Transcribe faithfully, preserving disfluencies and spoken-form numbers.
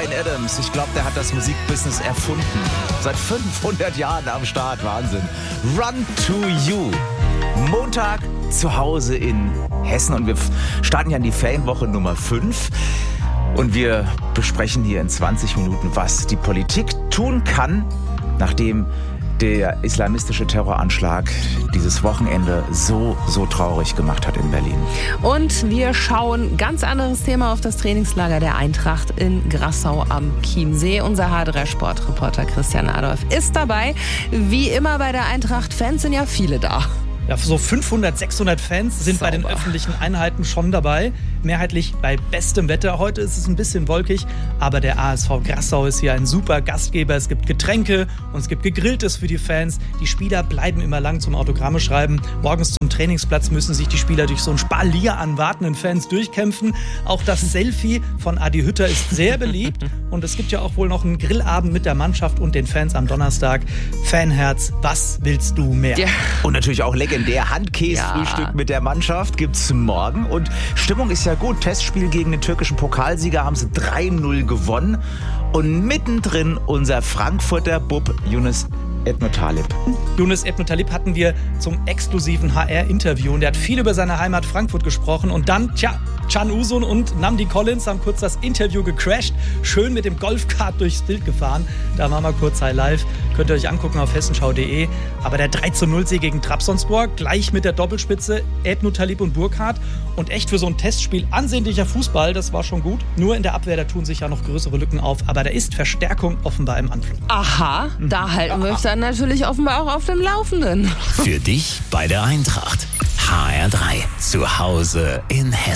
Bryan Adams. Ich glaube, der hat das Musikbusiness erfunden. Seit fünfhundert Jahren am Start. Wahnsinn. Run to You. Montag zu Hause in Hessen. Und wir starten ja in die Ferienwoche Nummer fünf. Und wir besprechen hier in zwanzig Minuten, was die Politik tun kann, nachdem der islamistische Terroranschlag dieses Wochenende so, so traurig gemacht hat in Berlin. Und wir schauen, ganz anderes Thema, auf das Trainingslager der Eintracht in Grassau am Chiemsee. Unser H drei Sportreporter Christian Adolf ist dabei. Wie immer bei der Eintracht, Fans sind ja viele da. Ja, so fünfhundert, sechshundert Fans sind Sauber. Bei den öffentlichen Einheiten schon dabei. Mehrheitlich bei bestem Wetter. Heute ist es ein bisschen wolkig, aber der A S V Grassau ist hier ein super Gastgeber. Es gibt Getränke und es gibt Gegrilltes für die Fans. Die Spieler bleiben immer lang zum Autogramme schreiben. Morgens zum Trainingsplatz müssen sich die Spieler durch so ein Spalier an wartenden Fans durchkämpfen. Auch das Selfie von Adi Hütter ist sehr beliebt. Und es gibt ja auch wohl noch einen Grillabend mit der Mannschaft und den Fans am Donnerstag. Fanherz, was willst du mehr? Ja. Und natürlich auch legendär Handkäse-Frühstück ja. mit der Mannschaft gibt's morgen. Und Stimmung ist ja gut. Testspiel gegen den türkischen Pokalsieger haben sie drei null gewonnen. Und mittendrin unser Frankfurter Bub Younes Ednotalip. Younes Ednotalip hatten wir zum exklusiven H R-Interview und er hat viel über seine Heimat Frankfurt gesprochen und dann, tja, Can Uzun und Nnamdi Collins haben kurz das Interview gecrashed, schön mit dem Golfkart durchs Bild gefahren. Da waren wir kurz High Live, könnt ihr euch angucken auf hessenschau punkt de. Aber der drei zu null Sieg gegen Trabzonspor, gleich mit der Doppelspitze Ednotalip und Burkhardt. Und echt für so ein Testspiel ansehnlicher Fußball, das war schon gut. Nur in der Abwehr, da tun sich ja noch größere Lücken auf. Aber da ist Verstärkung offenbar im Anflug. Aha, da halten wir euch dann natürlich offenbar auch auf dem Laufenden. Für dich bei der Eintracht. H R drei. Zu Hause in Hessen.